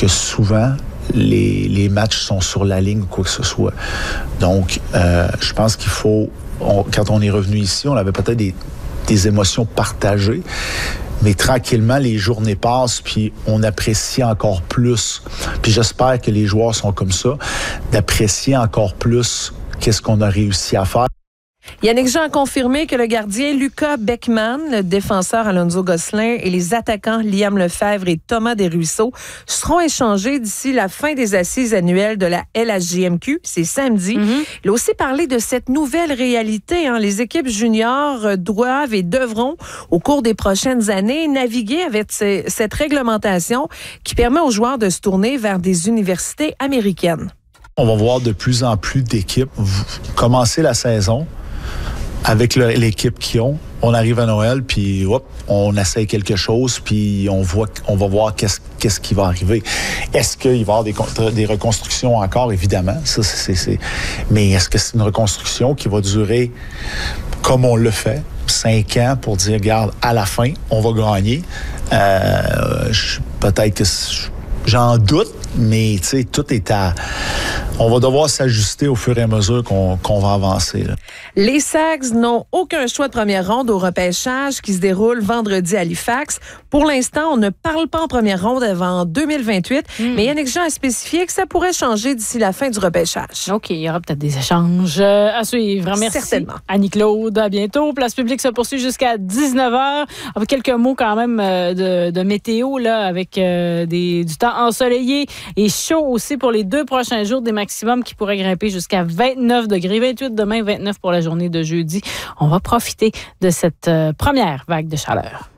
que souvent, les matchs sont sur la ligne ou quoi que ce soit. Donc, je pense qu'il faut... quand on est revenu ici, on avait peut-être des émotions partagées, mais tranquillement, les journées passent, puis on apprécie encore plus. Puis j'espère que les joueurs sont comme ça, d'apprécier encore plus qu'est-ce qu'on a réussi à faire. Yannick Jean a confirmé que le gardien Lucas Beckman, le défenseur Alonso Gosselin et les attaquants Liam Lefebvre et Thomas Desruisseaux seront échangés d'ici la fin des assises annuelles de la LHJMQ. C'est samedi. Il a aussi parlé de cette nouvelle réalité. Les équipes juniors doivent et devront, au cours des prochaines années, naviguer avec cette réglementation qui permet aux joueurs de se tourner vers des universités américaines. On va voir de plus en plus d'équipes commencer la saison avec l'équipe qu'ils ont. On arrive à Noël, puis hop, on essaye quelque chose, puis on va voir qu'est-ce qui va arriver. Est-ce qu'il va y avoir des reconstructions encore? Évidemment, ça, mais est-ce que c'est une reconstruction qui va durer comme on le fait, 5 ans, pour dire, regarde, à la fin, on va gagner? Peut-être que j'en doute, mais tu sais, tout est on va devoir s'ajuster au fur et à mesure qu'on va avancer, là. Les Sags n'ont aucun choix de première ronde au repêchage qui se déroule vendredi à Halifax. Pour l'instant, on ne parle pas en première ronde avant 2028, mais Yannick Jean a spécifié que ça pourrait changer d'ici la fin du repêchage. OK, il y aura peut-être des échanges à suivre. Merci. Certainement. Annie-Claude, à bientôt. Place publique se poursuit jusqu'à 19h. Avec quelques mots quand même de météo, là, avec du temps ensoleillé et chaud aussi pour les 2 prochains jours, des maximums qui pourraient grimper jusqu'à 29 degrés, 28 demain, 29 pour la journée de jeudi. On va profiter de cette première vague de chaleur.